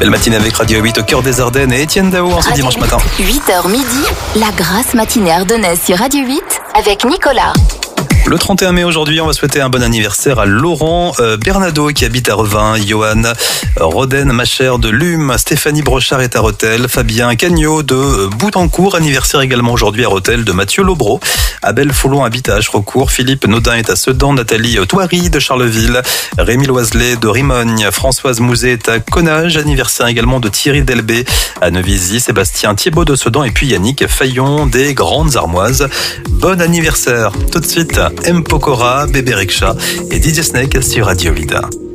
Belle matinée avec Radio 8 au cœur des Ardennes et Étienne Dao en ce dimanche matin. 8h midi, la grasse matinée ardennaise sur Radio 8 avec Nicolas. Le 31 mai aujourd'hui, on va souhaiter un bon anniversaire à Laurent Bernado qui habite à Revin, Johan Roden, Macher de Lume, Stéphanie Brochard est à Rethel, Fabien Cagnot de Boutancourt, anniversaire également aujourd'hui à Rethel de Mathieu Lobreau, Abel Foulon habite à Acherecourt, Philippe Naudin est à Sedan, Nathalie Thoiry de Charleville, Rémi Loiselet de Rimogne, Françoise Mouzet est à Connage, anniversaire également de Thierry Delbé à Nevisy, Sébastien Thiebaud de Sedan et puis Yannick Fayon des Grandes Armoises. Bon anniversaire. Tout de suite, M. Pokora, Bébé Riksha et DJ Snake sur Radio 8.